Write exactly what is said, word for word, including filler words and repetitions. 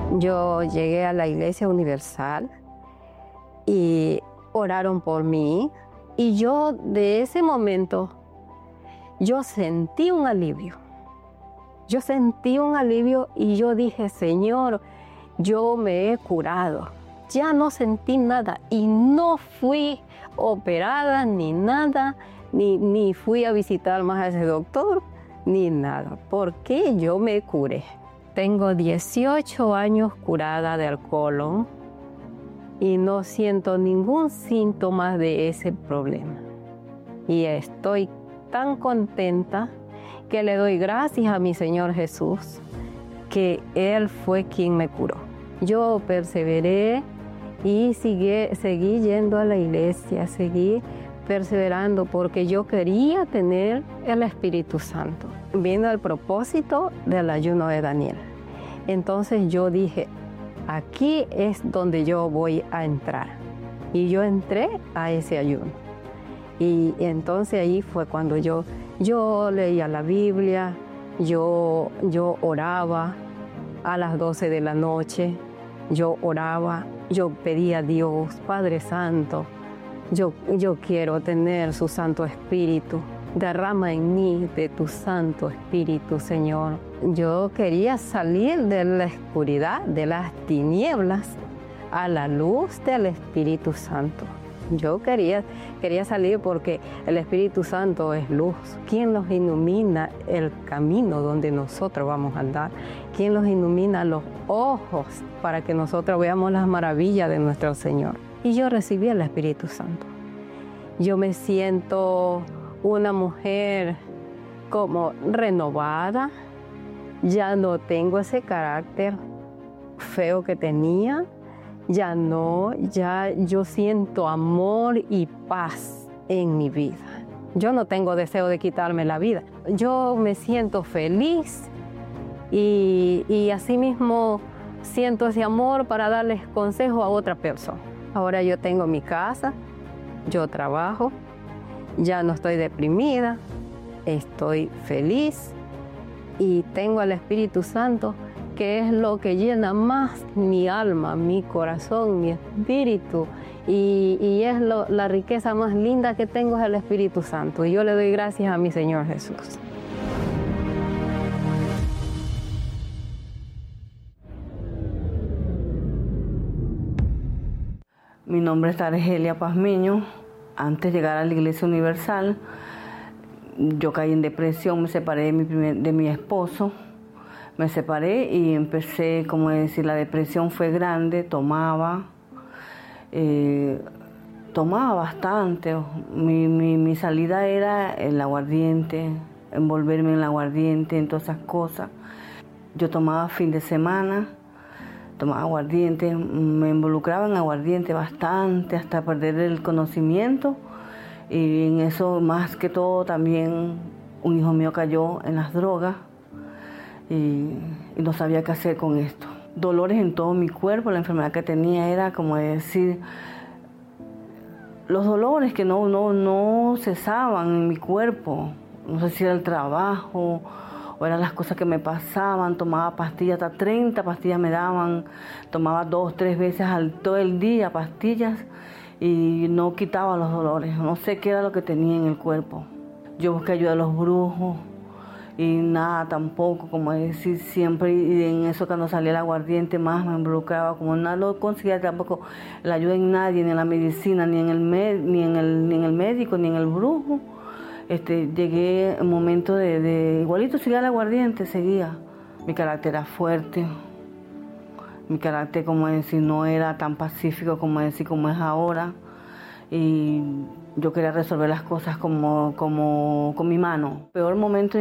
Yo llegué a la Iglesia Universal y oraron por mí. Y yo de ese momento, yo sentí un alivio. Yo sentí un alivio y yo dije, Señor, yo me he curado. Ya no sentí nada y no fui operada ni nada, ni, ni fui a visitar más a ese doctor, ni nada, porque yo me curé. Tengo dieciocho años curada del colon y no siento ningún síntoma de ese problema. Y estoy tan contenta que le doy gracias a mi Señor Jesús, que Él fue quien me curó. Yo perseveré y seguí, seguí yendo a la iglesia, seguí perseverando porque yo quería tener el Espíritu Santo. Vino el propósito del ayuno de Daniel. Entonces yo dije, aquí es donde yo voy a entrar. Y yo entré a ese ayuno. Y entonces ahí fue cuando yo, yo leía la Biblia, yo, yo oraba a las doce de la noche, yo oraba, yo pedía a Dios, Padre Santo, yo, yo quiero tener su Santo Espíritu. Derrama en mí de tu Santo Espíritu, Señor. Yo quería salir de la oscuridad, de las tinieblas, a la luz del Espíritu Santo. Yo quería, quería salir porque el Espíritu Santo es luz. ¿Quién nos ilumina el camino donde nosotros vamos a andar? ¿Quién nos ilumina los ojos para que nosotros veamos las maravillas de nuestro Señor? Y yo recibí el Espíritu Santo. Yo me siento una mujer como renovada, ya no tengo ese carácter feo que tenía, ya no, ya yo siento amor y paz en mi vida. Yo no tengo deseo de quitarme la vida, yo me siento feliz y, y asimismo siento ese amor para darles consejo a otra persona. Ahora yo tengo mi casa, yo trabajo, ya no estoy deprimida, estoy feliz y tengo al Espíritu Santo, que es lo que llena más mi alma, mi corazón, mi espíritu. Y, y es lo, la riqueza más linda que tengo es el Espíritu Santo. Y yo le doy gracias a mi Señor Jesús. Mi nombre es Argelia Pazmiño. Antes de llegar a la Iglesia Universal, yo caí en depresión, me separé de mi, primer, de mi esposo, me separé y empecé, como decir, la depresión fue grande, tomaba, eh, tomaba bastante. Mi, mi, mi salida era el aguardiente, envolverme en el aguardiente, en todas esas cosas. Yo tomaba fin de semana, tomaba aguardiente, me involucraba en aguardiente bastante hasta perder el conocimiento y en eso más que todo también un hijo mío cayó en las drogas y, y no sabía qué hacer con esto. Dolores en todo mi cuerpo, la enfermedad que tenía era como decir, los dolores que no, no, no cesaban en mi cuerpo, no sé si era el trabajo o eran las cosas que me pasaban, tomaba pastillas, hasta treinta pastillas me daban, tomaba dos, tres veces al todo el día pastillas y no quitaba los dolores, no sé qué era lo que tenía en el cuerpo. Yo busqué ayuda a los brujos y nada tampoco, como decir siempre, y en eso cuando salía el aguardiente más me involucraba, como no lo conseguía tampoco la ayuda en nadie, ni en la medicina, ni en el, med, ni en el, ni en el médico, ni en el brujo. Este, llegué en un momento de, de, igualito seguía el aguardiente, seguía. Mi carácter era fuerte, mi carácter, como decir, no era tan pacífico como decir como es ahora. Y yo quería resolver las cosas como, como con mi mano. Peor momento